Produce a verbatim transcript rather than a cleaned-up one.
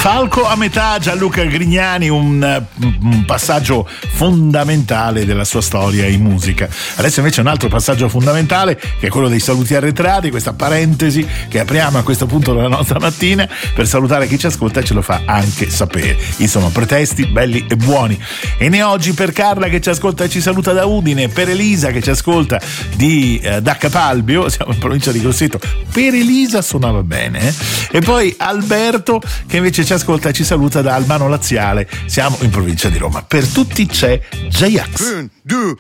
Falco a metà, Gianluca Grignani, un, un passaggio fondamentale della sua storia in musica. Adesso invece un altro passaggio fondamentale, che è quello dei saluti arretrati, questa parentesi che apriamo a questo punto della nostra mattina per salutare chi ci ascolta e ce lo fa anche sapere. Insomma, pretesti belli e buoni. E ne oggi per Carla che ci ascolta e ci saluta da Udine, per Elisa che ci ascolta di eh, da Capalbio, siamo in provincia di Grosseto, per Elisa suonava bene, eh? E poi Alberto che invece ci ascolta e ci saluta da Albano Laziale, siamo in provincia di Roma. Per tutti c'è J-Ax. Un, due,